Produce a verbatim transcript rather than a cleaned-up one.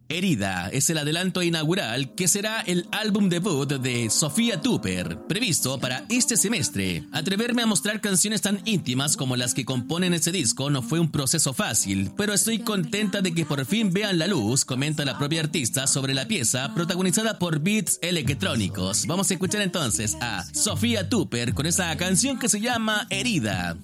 Herida es el adelanto inaugural que será el álbum debut de Sofía Tupper, previsto para este semestre. Atreverme a mostrar canciones tan íntimas como las que componen este disco no fue un proceso fácil, pero estoy contenta de que por fin vean la luz, comenta la propia artista sobre la pieza protagonizada por beats electrónicos. Vamos a escuchar entonces a Sofía Tupper con esa canción que se llama Herida.